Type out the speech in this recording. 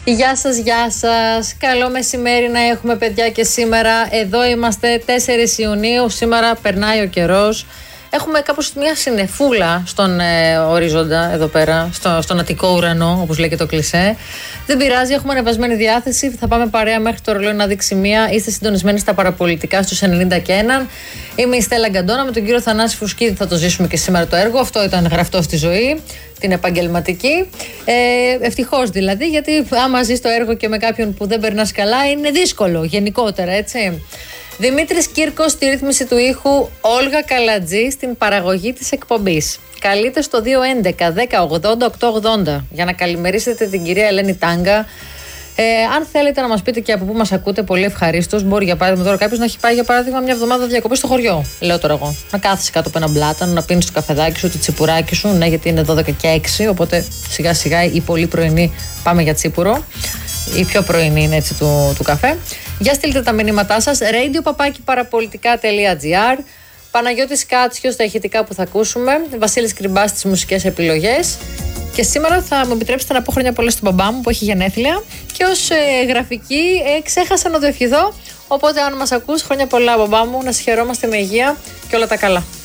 Γεια σας, γεια σας. Καλό μεσημέρι να έχουμε, παιδιά, και σήμερα. Εδώ είμαστε 4 Ιουνίου. Σήμερα περνάει ο καιρός. Έχουμε κάπως μια συννεφούλα στον ορίζοντα εδώ πέρα, στον αττικό ουρανό, όπως λέει και το κλισέ. Δεν πειράζει, έχουμε ανεβασμένη διάθεση. Θα πάμε παρέα μέχρι το ρολόι να δείξει μία. Είστε συντονισμένοι στα παραπολιτικά στους 91. Είμαι η Στέλλα Γκαντόνα. Με τον κύριο Θανάση Φουσκίδη θα το ζήσουμε και σήμερα το έργο. Αυτό ήταν γραφτό στη ζωή, την επαγγελματική. Ευτυχώς δηλαδή, γιατί άμα ζεις το έργο και με κάποιον που δεν περνάς καλά, είναι δύσκολο γενικότερα, έτσι. Δημήτρης Κύρκος στη ρύθμιση του ήχου, Όλγα Καλατζή στην παραγωγή της εκπομπής. Καλείτε στο 211 10 80 880 για να καλημερίσετε την κυρία Ελένη Τάγκα. Αν θέλετε να μας πείτε και από πού μας ακούτε, πολύ ευχαρίστως. Μπορεί για παράδειγμα τώρα κάποιος να έχει πάει για παράδειγμα μια εβδομάδα διακοπές στο χωριό. Λέω τώρα εγώ. Να κάθεσαι κάτω από ένα πλάτανο, να πίνεις το καφεδάκι σου, το τσιπουράκι σου. Ναι, γιατί είναι 12 και 6, οπότε σιγά σιγά η πολύ πρωινή πάμε για τσίπουρο. Η πιο πρωινή είναι έτσι του καφέ. Για στείλτε τα μηνύματά σας. radio@parapolitica.gr. Παναγιώτης Κάτσιος στα ηχητικά που θα ακούσουμε. Βασίλης Κρυμπάς στις μουσικές επιλογές. Και σήμερα θα μου επιτρέψετε να πω χρόνια πολλά στον μπαμπά μου που έχει γενέθλια. Και ως γραφική ξέχασα να το ευχηθώ. Οπότε αν μας ακούς, χρόνια πολλά μπαμπά μου, να συγχαιρόμαστε με υγεία και όλα τα καλά.